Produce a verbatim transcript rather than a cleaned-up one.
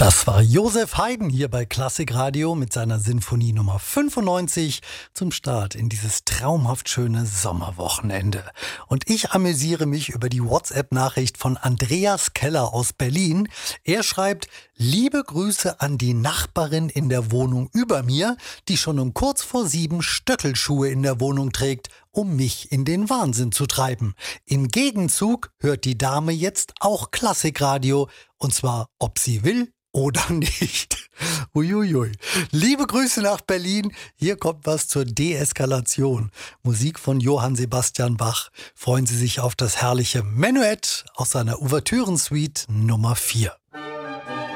Das war Josef Haydn hier bei Klassikradio mit seiner Sinfonie Nummer fünfundneunzig zum Start in dieses traumhaft schöne Sommerwochenende. Und ich amüsiere mich über die WhatsApp-Nachricht von Andreas Keller aus Berlin. Er schreibt: Liebe Grüße an die Nachbarin in der Wohnung über mir, die schon um kurz vor sieben Stöckelschuhe in der Wohnung trägt, um mich in den Wahnsinn zu treiben. Im Gegenzug hört die Dame jetzt auch Klassikradio, und zwar ob sie will oder nicht. Uiuiui. Liebe Grüße nach Berlin. Hier kommt was zur Deeskalation. Musik von Johann Sebastian Bach. Freuen Sie sich auf das herrliche Menuett aus seiner Ouvertürensuite Nummer vier.